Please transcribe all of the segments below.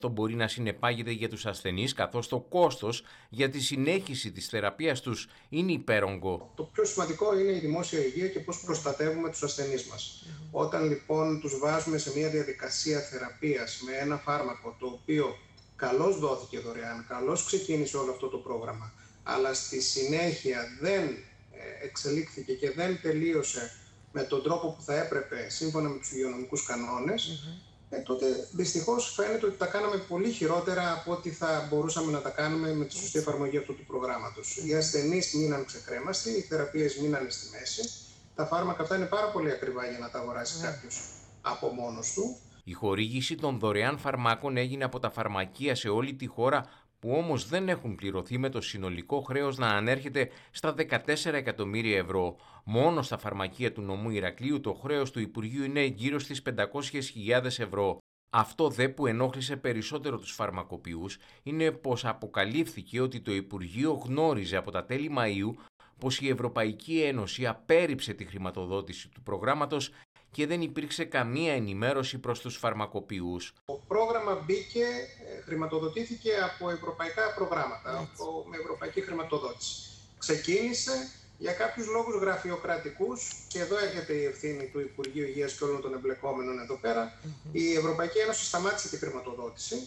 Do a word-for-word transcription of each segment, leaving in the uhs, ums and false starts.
Το μπορεί να συνεπάγεται για τους ασθενείς, καθώς το κόστος για τη συνέχιση της θεραπείας τους είναι υπέρογκο. Το πιο σημαντικό είναι η δημόσια υγεία και πώς προστατεύουμε τους ασθενείς μας. Mm-hmm. Όταν λοιπόν τους βάζουμε σε μια διαδικασία θεραπείας με ένα φάρμακο το οποίο καλώς δόθηκε δωρεάν, καλώς ξεκίνησε όλο αυτό το πρόγραμμα, αλλά στη συνέχεια δεν εξελίχθηκε και δεν τελείωσε με τον τρόπο που θα έπρεπε σύμφωνα με τους υγειονομικούς κανόνες, mm-hmm. Ε, τότε δυστυχώς φαίνεται ότι τα κάναμε πολύ χειρότερα από ό,τι θα μπορούσαμε να τα κάνουμε με τη σωστή εφαρμογή αυτού του προγράμματος. Οι ασθενείς μείναν ξεκρέμαστοι, οι θεραπείες μείνανε στη μέση. Τα φάρμακα αυτά είναι πάρα πολύ ακριβά για να τα αγοράσει yeah. κάποιος από μόνος του. Η χορήγηση των δωρεάν φαρμάκων έγινε από τα φαρμακεία σε όλη τη χώρα, που όμως δεν έχουν πληρωθεί, με το συνολικό χρέος να ανέρχεται στα δεκατέσσερα εκατομμύρια ευρώ. Μόνο στα φαρμακεία του νομού Ηρακλείου το χρέος του Υπουργείου είναι γύρω στις πεντακόσιες χιλιάδες ευρώ. Αυτό δε που ενόχλησε περισσότερο τους φαρμακοποιούς είναι πως αποκαλύφθηκε ότι το Υπουργείο γνώριζε από τα τέλη Μαΐου πως η Ευρωπαϊκή Ένωση απέρριψε τη χρηματοδότηση του προγράμματος και δεν υπήρξε καμία ενημέρωση προς τους φαρμακοποιούς. Το πρόγραμμα μπήκε, χρηματοδοτήθηκε από ευρωπαϊκά προγράμματα, από, με ευρωπαϊκή χρηματοδότηση. Ξεκίνησε για κάποιους λόγους γραφειοκρατικούς, και εδώ έρχεται η ευθύνη του Υπουργείου Υγείας και όλων των εμπλεκόμενων εδώ πέρα. Mm-hmm. Η Ευρωπαϊκή Ένωση σταμάτησε τη χρηματοδότηση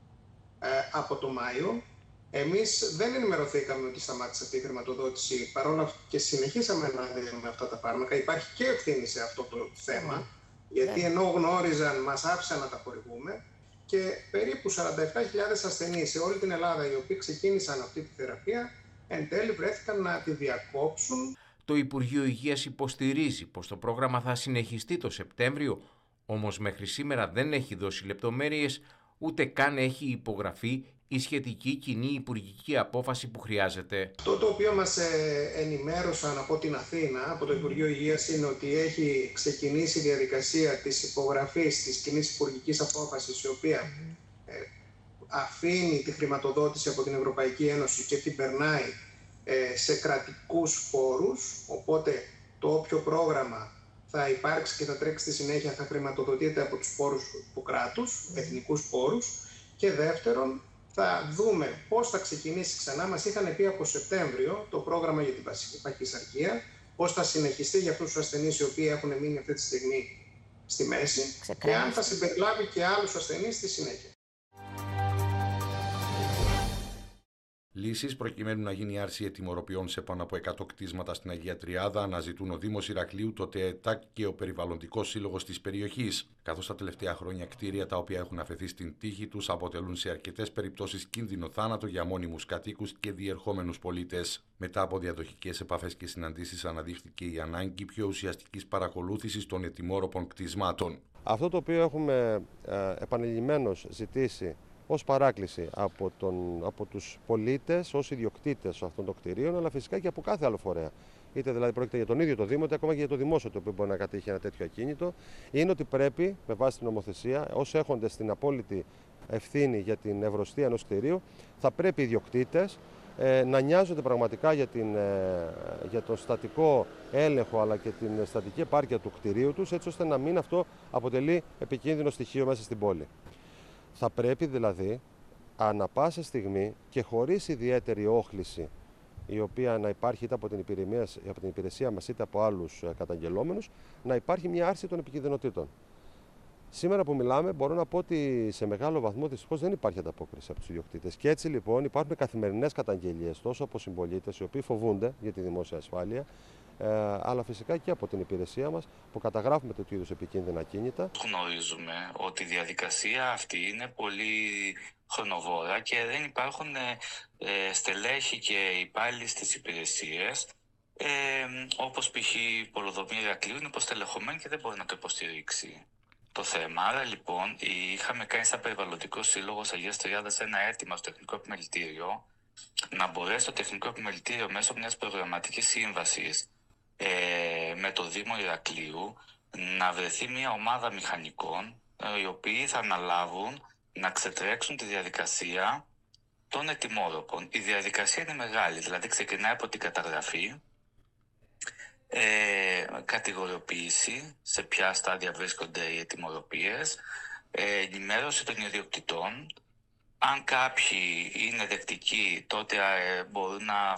ε, από το Μάιο. Εμείς δεν ενημερωθήκαμε ότι σταμάτησε αυτή η χρηματοδότηση, παρόλα και συνεχίσαμε να δίνουμε αυτά τα φάρμακα. Υπάρχει και ευθύνη σε αυτό το θέμα, mm. γιατί ενώ γνώριζαν, μας άφησαν να τα χορηγούμε, και περίπου σαράντα επτά χιλιάδες ασθενείς σε όλη την Ελλάδα, οι οποίοι ξεκίνησαν αυτή τη θεραπεία, εν τέλει βρέθηκαν να τη διακόψουν. Το Υπουργείο Υγείας υποστηρίζει πως το πρόγραμμα θα συνεχιστεί το Σεπτέμβριο, όμως μέχρι σήμερα δεν έχει δώσει λεπτομέρειες, ούτε καν έχει υπογραφεί η σχετική κοινή υπουργική απόφαση που χρειάζεται. Αυτό το οποίο μας ενημέρωσαν από την Αθήνα, από το Υπουργείο Υγείας, είναι ότι έχει ξεκινήσει η διαδικασία της υπογραφής της κοινής υπουργικής απόφασης, η οποία ε, αφήνει τη χρηματοδότηση από την Ευρωπαϊκή Ένωση και την περνάει ε, σε κρατικούς πόρους, οπότε το όποιο πρόγραμμα θα υπάρξει και θα τρέξει στη συνέχεια θα χρηματοδοτείται από τους πόρους του κράτους, εθνικούς πόρους, και δεύτερον, θα δούμε πώς θα ξεκινήσει ξανά. Μας είχαν πει από Σεπτέμβριο το πρόγραμμα για την παχυσαρκία, πώς θα συνεχιστεί για αυτούς τους ασθενείς οι οποίοι έχουν μείνει αυτή τη στιγμή στη μέση, και αν θα συμπεριλάβει και άλλους ασθενείς στη συνέχεια. Λύσεις προκειμένου να γίνει άρση ετοιμορροπιών σε πάνω από εκατό κτίσματα στην Αγία Τριάδα αναζητούν ο Δήμος Ηρακλείου, το ΤΕΕΤΑΚ και ο Περιβαλλοντικός Σύλλογος της περιοχής, καθώς τα τελευταία χρόνια κτίρια τα οποία έχουν αφαιθεί στην τύχη τους αποτελούν σε αρκετές περιπτώσεις κίνδυνο θάνατο για μόνιμους κατοίκους και διερχόμενους πολίτες. Μετά από διαδοχικές επαφές και συναντήσεις, αναδείχθηκε η ανάγκη πιο ουσιαστικής παρακολούθησης των ετοιμόρροπων κτισμάτων. Αυτό το οποίο έχουμε ε, επανειλημμένως ζητήσει ως παράκληση από, τον, από τους πολίτες, ως ιδιοκτήτες αυτών των κτηρίων, αλλά φυσικά και από κάθε άλλο φορέα. Είτε δηλαδή πρόκειται για τον ίδιο το Δήμο, είτε ακόμα και για το δημόσιο το οποίο μπορεί να κατήχει ένα τέτοιο ακίνητο, είναι ότι πρέπει, με βάση την νομοθεσία, ως έχοντες την απόλυτη ευθύνη για την ευρωστία ενός κτηρίου, θα πρέπει οι ιδιοκτήτες ε, να νοιάζονται πραγματικά για, την, ε, για τον στατικό έλεγχο αλλά και την στατική επάρκεια του κτηρίου τους, έτσι ώστε να μην αυτό αποτελεί επικίνδυνο στοιχείο μέσα στην πόλη. Θα πρέπει δηλαδή ανά πάσα στιγμή και χωρίς ιδιαίτερη όχληση, η οποία να υπάρχει είτε από την υπηρεσία, από την υπηρεσία μας είτε από άλλους καταγγελόμενους, να υπάρχει μια άρση των επικινδυνοτήτων. Σήμερα που μιλάμε μπορώ να πω ότι σε μεγάλο βαθμό δυστυχώς δεν υπάρχει ανταπόκριση από τους ιδιοκτήτες. Και έτσι λοιπόν υπάρχουν καθημερινές καταγγελίες τόσο από συμπολίτες οι οποίοι φοβούνται για τη δημόσια ασφάλεια, ε, αλλά φυσικά και από την υπηρεσία μας που καταγράφουμε τέτοιου είδους επικίνδυνα ακίνητα. Γνωρίζουμε ότι η διαδικασία αυτή είναι πολύ χρονοβόρα και δεν υπάρχουν ε, στελέχη και υπάλληλοι στις υπηρεσίες, ε, όπως π.χ. η Πολεοδομία Ηρακλείου είναι υποστελεχωμένη και δεν μπορεί να το υποστηρίξει το θέμα. Άρα λοιπόν είχαμε κάνει σαν Περιβαλλοντικό Σύλλογο Αγίας Τριάδας ένα αίτημα στο Τεχνικό Επιμελητήριο να μπορέσει το Τεχνικό Επιμελητήριο μέσω μιας προγραμματικής σύμβασης ε, με το Δήμο Ηρακλείου να βρεθεί μια ομάδα μηχανικών ε, οι οποίοι θα αναλάβουν να ξετρέξουν τη διαδικασία των ετοιμόρροπων. Η διαδικασία είναι μεγάλη, δηλαδή ξεκινάει από την καταγραφή, Ε, κατηγοριοποίηση, σε ποια στάδια βρίσκονται οι ετοιμορροπίες, ε, ενημέρωση των ιδιοκτητών. Αν κάποιοι είναι δεκτικοί, τότε ε, μπορούν να